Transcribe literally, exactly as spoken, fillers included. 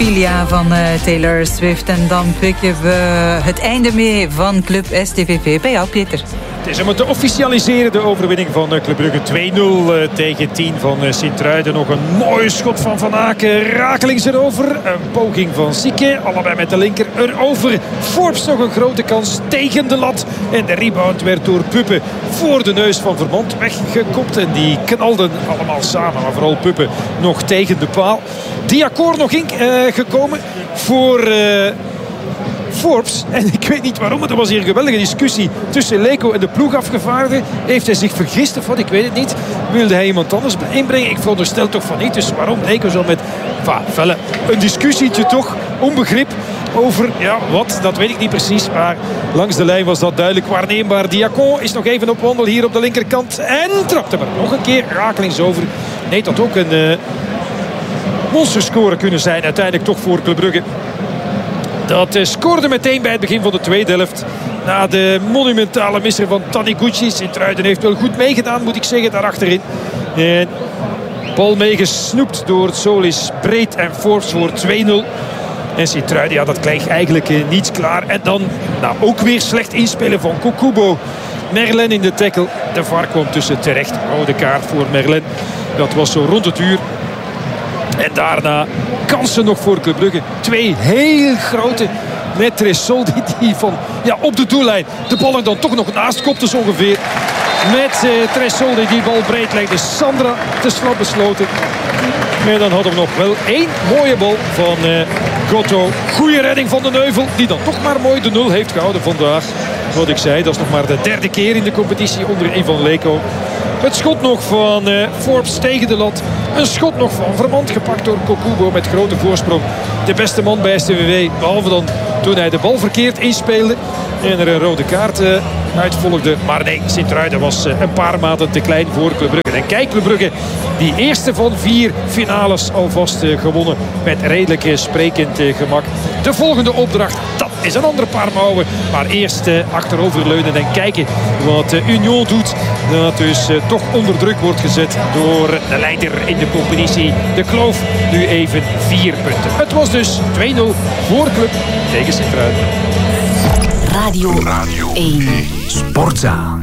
Ophelia van uh, Taylor Swift. En dan pikken we het einde mee van Club S T V V. Bij jou, Peter. Het is om het te officialiseren, de overwinning van Club Brugge. twee nul tegen tien van Sint-Truiden. Nog een mooi schot van Van Aken. Rakelings erover. Een poging van Zieke. Allebei met de linker erover. Forbes nog een grote kans tegen de lat. En de rebound werd door Puppen voor de neus van Vermont weggekopt. En die knalden allemaal samen. Maar vooral Puppen nog tegen de paal. Diacor nog ingekomen uh, voor... Uh, Forbes. En ik weet niet waarom, maar er was hier een geweldige discussie tussen Leko en de ploegafgevaardigde. Heeft hij zich vergist of wat? Ik weet het niet. Wilde hij iemand anders inbrengen? Ik veronderstel toch van niet. Dus waarom Leko zo met va, velle, een discussietje toch? Onbegrip over, ja, wat? Dat weet ik niet precies. Maar langs de lijn was dat duidelijk waarneembaar. Diacon is nog even op wandel hier op de linkerkant. En trapte maar nog een keer rakelings over. Nee, dat ook een uh, monsterscore kunnen zijn. Uiteindelijk toch voor Club Brugge. Dat uh, scoorde meteen bij het begin van de tweede helft. Na de monumentale misser van Taniguchi. Sint-Truiden heeft wel goed meegedaan, moet ik zeggen, daarachterin. En bal meegesnoept door Solis, Breed en Forbes voor twee nul. En Sint-Truiden, ja, dat krijgt eigenlijk uh, niets klaar. En dan nou, ook weer slecht inspelen van Kokubo. Merlin in de tackle. De V A R kwam tussen terecht. Rode kaart voor Merlin. Dat was zo rond het uur. En daarna kansen nog voor Club Brugge. Twee heel grote met Tresoldi die van ja, op de doellijn de bal er dan toch nog naast kopt dus ongeveer. Met uh, Tresoldi die bal breed legde. Sandra te slap besloten. En dan hadden we nog wel één mooie bal van uh, Gotto. Goeie redding van de Neuvel. Die dan toch maar mooi de nul heeft gehouden vandaag. Wat ik zei, dat is nog maar de derde keer in de competitie onder Ivan Leko. Het schot nog van uh, Forbes tegen de lat. Een schot nog van Vermont gepakt door Kokubo met grote voorsprong. De beste man bij S T V V. Behalve dan toen hij de bal verkeerd inspeelde. En er een rode kaart uh, uitvolgde. Maar nee, Sint-Truiden was uh, een paar maanden te klein voor Club Brugge. En kijk, Club Brugge, die eerste van vier finales alvast uh, gewonnen. Met redelijk uh, sprekend uh, gemak. De volgende opdracht, dat is een ander paar mouwen. Maar eerst uh, achteroverleunen en kijken wat uh, Union doet. Dat dus uh, toch onder druk wordt gezet door de leider in de competitie. De Kloof nu even vier punten. Het was dus twee nul voor Club tegen Sint-Truiden. Radio, Radio één Sportzaal.